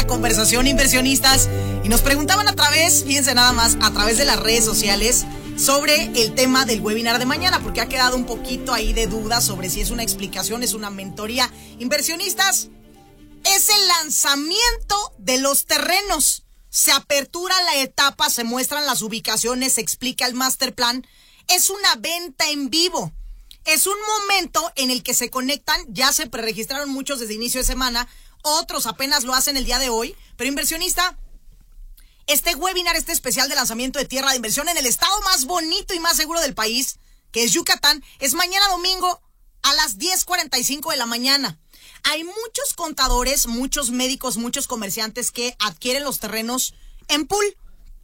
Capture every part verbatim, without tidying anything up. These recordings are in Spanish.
la conversación, inversionistas. Y nos preguntaban a través, fíjense nada más, a través de las redes sociales sobre el tema del webinar de mañana, porque ha quedado un poquito ahí de duda sobre si es una explicación, es una mentoría. Inversionistas, es el lanzamiento de los terrenos. Se apertura la etapa, se muestran las ubicaciones, se explica el master plan. Es una venta en vivo. Es un momento en el que se conectan, ya se preregistraron muchos desde inicio de semana, otros apenas lo hacen el día de hoy. Pero inversionista, este webinar, este especial de lanzamiento de tierra de inversión en el estado más bonito y más seguro del país, que es Yucatán, es mañana domingo a las diez cuarenta y cinco de la mañana. Hay muchos contadores, muchos médicos, muchos comerciantes que adquieren los terrenos en pool.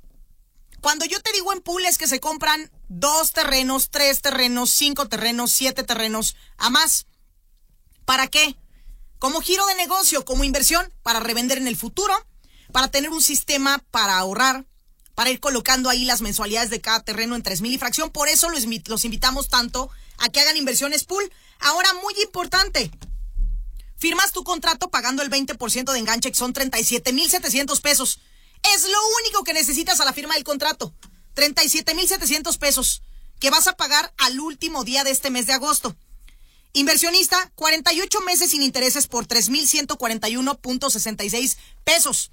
Cuando yo te digo en pool es que se compran dos terrenos, tres terrenos, cinco terrenos, siete terrenos, a más. ¿Para qué? Como giro de negocio, como inversión, para revender en el futuro, para tener un sistema para ahorrar, para ir colocando ahí las mensualidades de cada terreno en tres mil y fracción. Por eso los, los invitamos tanto a que hagan inversiones pool. Ahora, muy importante, firmas tu contrato pagando el veinte por ciento de enganche, que son treinta y siete mil setecientos pesos. Es lo único que necesitas a la firma del contrato. treinta y siete mil setecientos pesos que vas a pagar al último día de este mes de agosto. Inversionista, cuarenta y ocho meses sin intereses por tres mil ciento cuarenta y uno punto sesenta y seis pesos.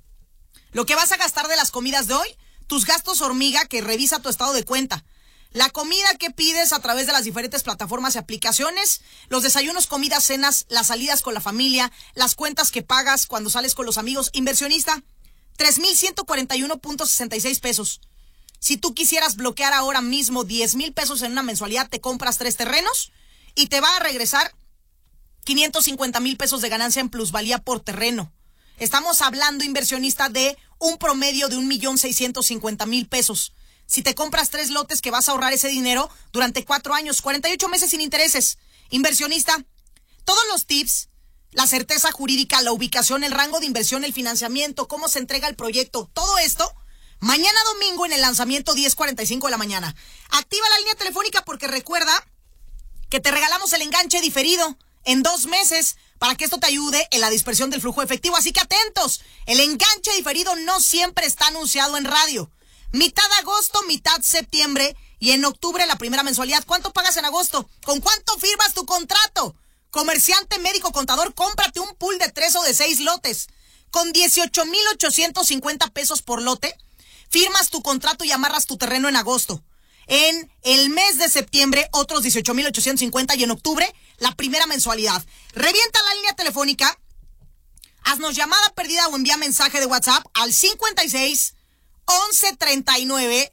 Lo que vas a gastar de las comidas de hoy, tus gastos hormiga, que revisa tu estado de cuenta. La comida que pides a través de las diferentes plataformas y aplicaciones, los desayunos, comidas, cenas, las salidas con la familia, las cuentas que pagas cuando sales con los amigos. Inversionista, tres mil ciento cuarenta y uno punto sesenta y seis pesos. Si tú quisieras bloquear ahora mismo diez mil pesos en una mensualidad, te compras tres terrenos y te va a regresar quinientos cincuenta mil pesos de ganancia en plusvalía por terreno. Estamos hablando, inversionista, de un promedio de un millón seiscientos cincuenta mil pesos. Si te compras tres lotes, que vas a ahorrar ese dinero durante cuatro años, cuarenta y ocho meses sin intereses. Inversionista, todos los tips, la certeza jurídica, la ubicación, el rango de inversión, el financiamiento, cómo se entrega el proyecto, todo esto, mañana domingo en el lanzamiento diez cuarenta y cinco de la mañana. Activa la línea telefónica porque recuerda que te regalamos el enganche diferido en dos meses para que esto te ayude en la dispersión del flujo efectivo. Así que atentos, el enganche diferido no siempre está anunciado en radio. Mitad agosto, mitad septiembre y en octubre la primera mensualidad. ¿Cuánto pagas en agosto? ¿Con cuánto firmas tu contrato? Comerciante, médico, contador, cómprate un pool de tres o de seis lotes. Con dieciocho mil ochocientos cincuenta pesos por lote, firmas tu contrato y amarras tu terreno en agosto. En el mes de septiembre, otros dieciocho mil ochocientos cincuenta y en octubre, la primera mensualidad. Revienta la línea telefónica, haznos llamada perdida o envía mensaje de WhatsApp al cincuenta y seis, once treinta y nueve,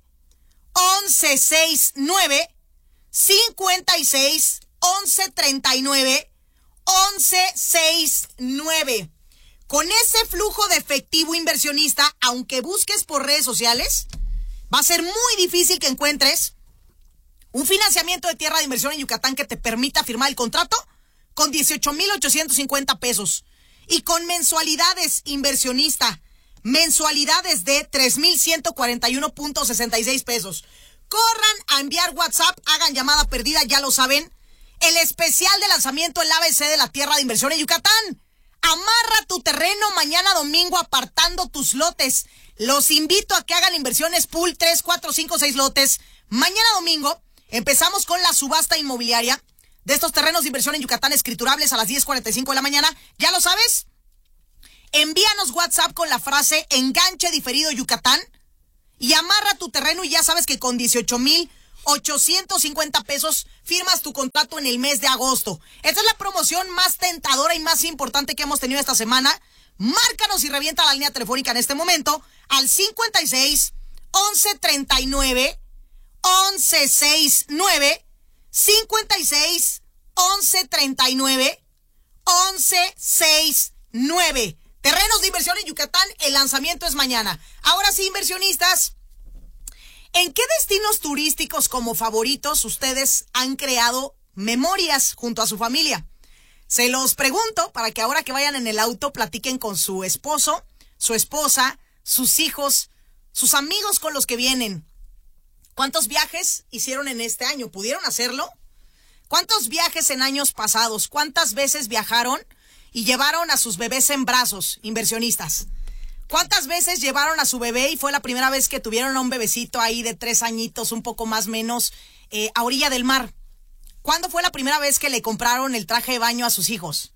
once sesenta y nueve, cincuenta y seis, once treinta y nueve, once sesenta y nueve. Con ese flujo de efectivo, inversionista, aunque busques por redes sociales, va a ser muy difícil que encuentres un financiamiento de tierra de inversión en Yucatán que te permita firmar el contrato con dieciocho mil ochocientos cincuenta pesos y con mensualidades, inversionista, mensualidades de tres mil ciento cuarenta y uno punto sesenta y seis pesos. Corran a enviar WhatsApp, hagan llamada perdida, ya lo saben. El especial de lanzamiento, el A B C de la tierra de inversión en Yucatán. Amarra tu terreno mañana domingo apartando tus lotes. Los invito a que hagan inversiones pool tres, cuatro, cinco, seis lotes. Mañana domingo empezamos con la subasta inmobiliaria de estos terrenos de inversión en Yucatán escriturables a las diez cuarenta y cinco de la mañana. ¿Ya lo sabes? Envíanos WhatsApp con la frase enganche diferido Yucatán y amarra tu terreno y ya sabes que con dieciocho mil ochocientos cincuenta pesos firmas tu contrato en el mes de agosto. Esta es la promoción más tentadora y más importante que hemos tenido esta semana. Márcanos y revienta la línea telefónica en este momento al cincuenta y seis, once treinta y nueve, once sesenta y nueve, cincuenta y seis, once treinta y nueve, once sesenta y nueve. Terrenos de inversión en Yucatán, el lanzamiento es mañana. Ahora sí, inversionistas, ¿en qué destinos turísticos como favoritos ustedes han creado memorias junto a su familia? Se los pregunto para que ahora que vayan en el auto platiquen con su esposo, su esposa, sus hijos, sus amigos con los que vienen. ¿Cuántos viajes hicieron en este año? ¿Pudieron hacerlo? ¿Cuántos viajes en años pasados? ¿Cuántas veces viajaron? y llevaron a sus bebés en brazos, inversionistas. ¿Cuántas veces llevaron a su bebé y fue la primera vez que tuvieron a un bebecito ahí de tres añitos, un poco más menos, eh, a orilla del mar? ¿Cuándo fue la primera vez que le compraron el traje de baño a sus hijos?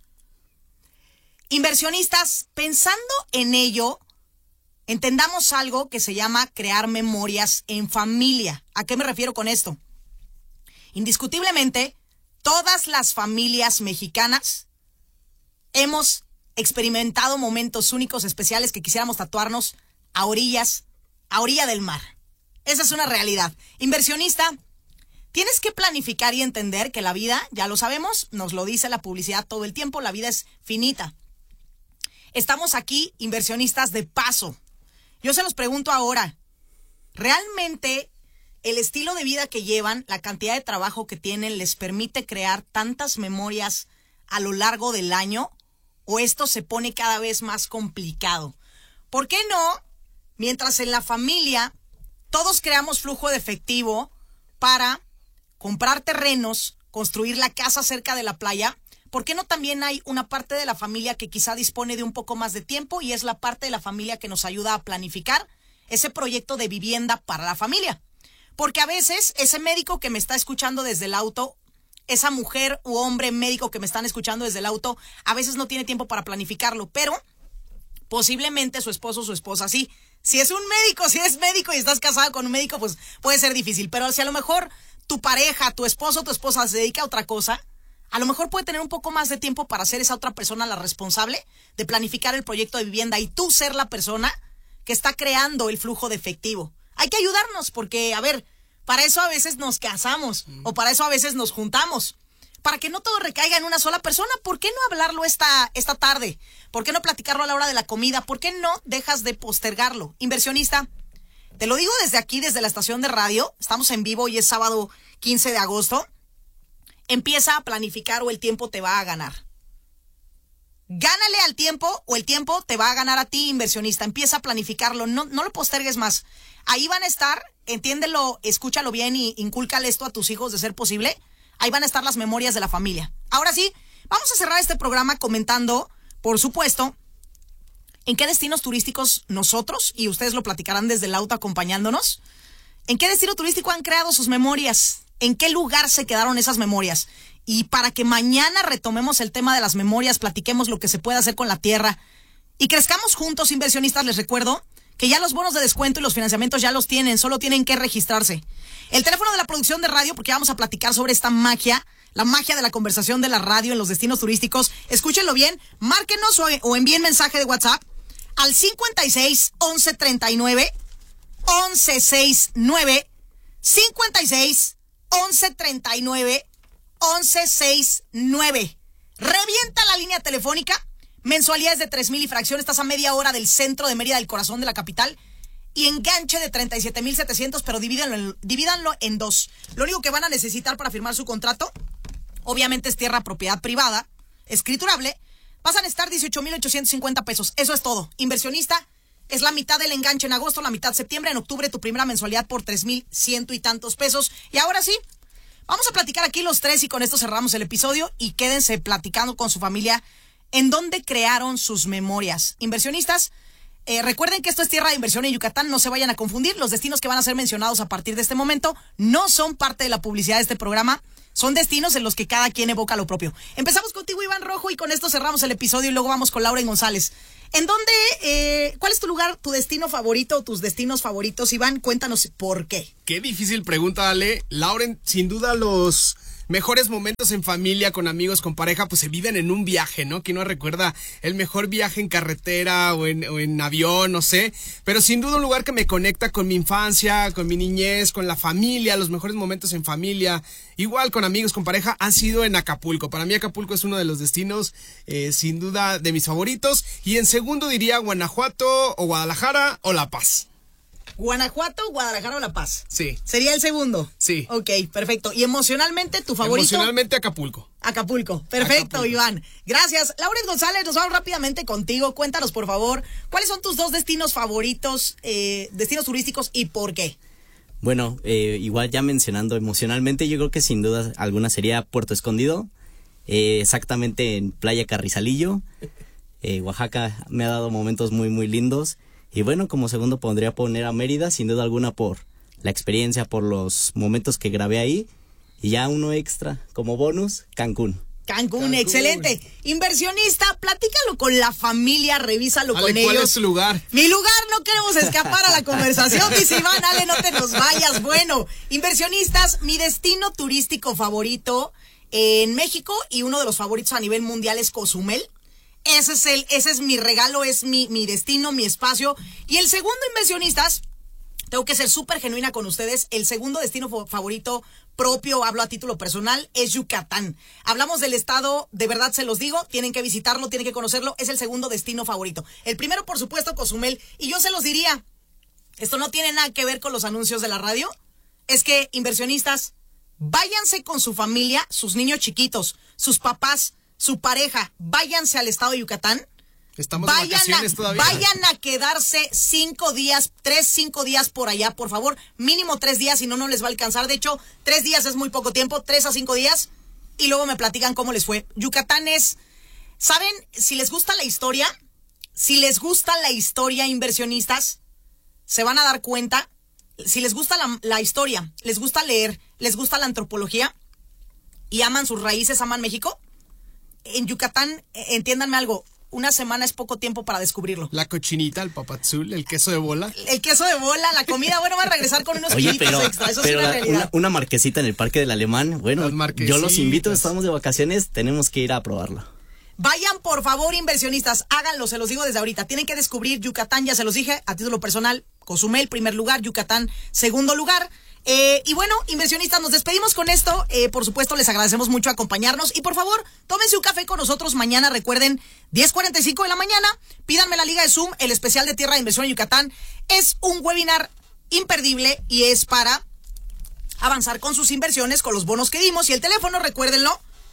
Inversionistas, pensando en ello, entendamos algo que se llama crear memorias en familia. ¿A qué me refiero con esto? Indiscutiblemente, todas las familias mexicanas hemos experimentado momentos únicos, especiales que quisiéramos tatuarnos a orillas, a orilla del mar. Esa es una realidad. Inversionista, tienes que planificar y entender que la vida, ya lo sabemos, nos lo dice la publicidad todo el tiempo, la vida es finita. Estamos aquí, inversionistas de paso. Yo se los pregunto ahora, ¿realmente el estilo de vida que llevan, la cantidad de trabajo que tienen, les permite crear tantas memorias a lo largo del año? ¿O esto se pone cada vez más complicado? ¿Por qué no? Mientras en la familia todos creamos flujo de efectivo para comprar terrenos, construir la casa cerca de la playa, ¿por qué no también hay una parte de la familia que quizá dispone de un poco más de tiempo y es la parte de la familia que nos ayuda a planificar ese proyecto de vivienda para la familia? Porque a veces ese médico que me está escuchando desde el auto, esa mujer u hombre médico que me están escuchando desde el auto, a veces no tiene tiempo para planificarlo, pero posiblemente su esposo o su esposa sí. Si es un médico, si eres médico y estás casado con un médico, pues puede ser difícil. Pero si a lo mejor tu pareja, tu esposo o tu esposa se dedica a otra cosa, a lo mejor puede tener un poco más de tiempo para ser esa otra persona la responsable de planificar el proyecto de vivienda y tú ser la persona que está creando el flujo de efectivo. Hay que ayudarnos porque, a ver, para eso a veces nos casamos o para eso a veces nos juntamos. Para que no todo recaiga en una sola persona, ¿por qué no hablarlo esta, esta tarde? ¿Por qué no platicarlo a la hora de la comida? ¿Por qué no dejas de postergarlo? Inversionista, te lo digo desde aquí, desde la estación de radio. Estamos en vivo y es sábado quince de agosto. Empieza a planificar o el tiempo te va a ganar. Gánale al tiempo o el tiempo te va a ganar a ti, inversionista. Empieza a planificarlo, no, no lo postergues más. Ahí van a estar, entiéndelo, escúchalo bien y incúlcale esto a tus hijos de ser posible. Ahí van a estar las memorias de la familia. Ahora sí, vamos a cerrar este programa comentando, por supuesto, en qué destinos turísticos nosotros, y ustedes lo platicarán desde el auto acompañándonos, en qué destino turístico han creado sus memorias, en qué lugar se quedaron esas memorias. Y para que mañana retomemos el tema de las memorias, platiquemos lo que se puede hacer con la tierra y crezcamos juntos, inversionistas, les recuerdo que ya los bonos de descuento y los financiamientos ya los tienen, solo tienen que registrarse. El teléfono de la producción de radio, porque vamos a platicar sobre esta magia, la magia de la conversación de la radio en los destinos turísticos. Escúchenlo bien, márquenos o, o envíen mensaje de WhatsApp al cincuenta y seis, once, treinta y nueve, once, sesenta y nueve, cincuenta y seis, once, treinta y nueve, once, sesenta y nueve. Revienta la línea telefónica. Mensualidades de tres mil y fracción. Estás a media hora del centro de Mérida, del corazón de la capital. Y enganche de treinta y siete mil setecientos, pero divídanlo en, divídanlo en dos. Lo único que van a necesitar para firmar su contrato, obviamente, es tierra propiedad privada, escriturable. Vas a necesitar dieciocho mil ochocientos cincuenta pesos. Eso es todo. Inversionista, es la mitad del enganche en agosto, la mitad en septiembre. En octubre, tu primera mensualidad por tres mil ciento y tantos pesos. Y ahora sí, vamos a platicar aquí los tres y con esto cerramos el episodio. Y quédense platicando con su familia en dónde crearon sus memorias. Inversionistas, eh, recuerden que esto es tierra de inversión en Yucatán, no se vayan a confundir. Los destinos que van a ser mencionados a partir de este momento no son parte de la publicidad de este programa. Son destinos en los que cada quien evoca lo propio. Empezamos contigo, Iván Rojo, y con esto cerramos el episodio y luego vamos con Lauren González. ¿En dónde, eh, cuál es tu lugar, tu destino favorito o tus destinos favoritos, Iván? Cuéntanos por qué. Qué difícil pregunta, Ale. Lauren, sin duda los mejores momentos en familia, con amigos, con pareja, pues se viven en un viaje, ¿no? ¿Quién no recuerda el mejor viaje en carretera o en, o en avión, no sé? Pero sin duda un lugar que me conecta con mi infancia, con mi niñez, con la familia, los mejores momentos en familia, igual con amigos, con pareja, han sido en Acapulco. Para mí Acapulco es uno de los destinos, eh, sin duda, de mis favoritos. Y en segundo diría Guanajuato o Guadalajara o La Paz. Guanajuato, Guadalajara o La Paz. Sí. ¿Sería el segundo? Sí. Ok, perfecto. ¿Y emocionalmente tu favorito? Emocionalmente Acapulco. Acapulco. Perfecto, Acapulco. Iván. Gracias. Lauren González, nos vamos rápidamente contigo. Cuéntanos, por favor, ¿cuáles son tus dos destinos favoritos, eh, destinos turísticos y por qué? Bueno, eh, igual ya mencionando emocionalmente, yo creo que sin duda alguna sería Puerto Escondido. eh, exactamente en Playa Carrizalillo. Eh, Oaxaca me ha dado momentos muy muy lindos. Y bueno, como segundo pondría poner a Mérida, sin duda alguna por la experiencia, por los momentos que grabé ahí. Y ya uno extra, como bonus, Cancún. Cancún, Cancún. Excelente. Inversionista, platícalo con la familia, revísalo Ale, con ¿cuál ellos. es su lugar? Mi lugar, no queremos escapar a la conversación, dice Iván. Ale, no te nos vayas. Bueno, inversionistas, mi destino turístico favorito en México y uno de los favoritos a nivel mundial es Cozumel. Ese es el, ese es mi regalo, es mi, mi destino, mi espacio. Y el segundo, inversionistas, tengo que ser súper genuina con ustedes. El segundo destino favorito propio, hablo a título personal, es Yucatán. Hablamos del estado, de verdad se los digo, tienen que visitarlo, tienen que conocerlo, es el segundo destino favorito. El primero, por supuesto, Cozumel. Y yo se los diría, esto no tiene nada que ver con los anuncios de la radio, es que, inversionistas, váyanse con su familia, sus niños chiquitos, sus papás, su pareja, váyanse al estado de Yucatán. Estamos vayan de vacaciones a, todavía. Vayan a quedarse cinco días, tres, cinco días por allá, por favor. Mínimo tres días, si no, no les va a alcanzar. De hecho, tres días es muy poco tiempo, tres a cinco días. Y luego me platican cómo les fue. Yucatán es, ¿saben? Si les gusta la historia, si les gusta la historia, inversionistas, se van a dar cuenta. Si les gusta la, la historia, les gusta leer, les gusta la antropología y aman sus raíces, aman México, en Yucatán, entiéndanme algo, una semana es poco tiempo para descubrirlo. La cochinita, el papadzul, el queso de bola. El queso de bola, la comida, bueno, va a regresar con unos Oye, kilitos pero, extra, eso pero es una la- realidad. una, una marquesita en el Parque del Alemán, bueno, Las yo los invito, marquesitas. estamos de vacaciones, tenemos que ir a probarlo. Vayan, por favor, inversionistas, háganlo, se los digo desde ahorita. Tienen que descubrir Yucatán, ya se los dije, a título personal, Cozumel, primer lugar, Yucatán, segundo lugar. Eh, y bueno, inversionistas, nos despedimos con esto. Eh, por supuesto, les agradecemos mucho acompañarnos. Y por favor, tómense un café con nosotros mañana. Recuerden, diez cuarenta y cinco de la mañana. Pídanme la liga de Zoom, el especial de Tierra de Inversión en Yucatán. Es un webinar imperdible y es para avanzar con sus inversiones, con los bonos que dimos. Y el teléfono, recuérdenlo,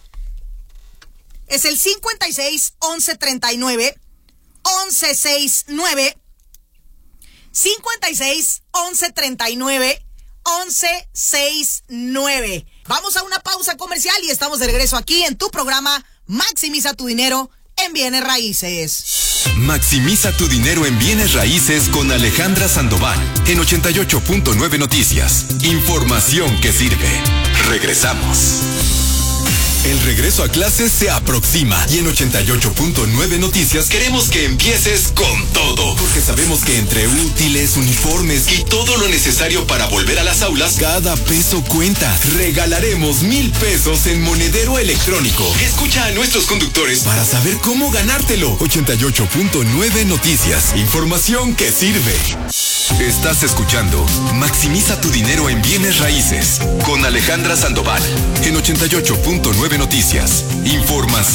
es el cincuenta y seis, once, treinta y nueve, once, sesenta y nueve. cincuenta y seis, once, treinta y nueve, once, sesenta y nueve. Vamos a una pausa comercial y estamos de regreso aquí en tu programa Maximiza tu dinero en bienes raíces. Maximiza tu dinero en bienes raíces con Alejandra Sandoval en ochenta y ocho punto nueve Noticias. Información que sirve. Regresamos. El regreso a clases se aproxima y en ochenta y ocho punto nueve Noticias queremos que empieces con todo. Porque sabemos que entre útiles, uniformes y todo lo necesario para volver a las aulas, cada peso cuenta. Regalaremos mil pesos en monedero electrónico. Escucha a nuestros conductores para saber cómo ganártelo. ochenta y ocho punto nueve Noticias. Información que sirve. Estás escuchando Maximiza tu dinero en bienes raíces con Alejandra Sandoval en ochenta y ocho punto nueve Noticias. Información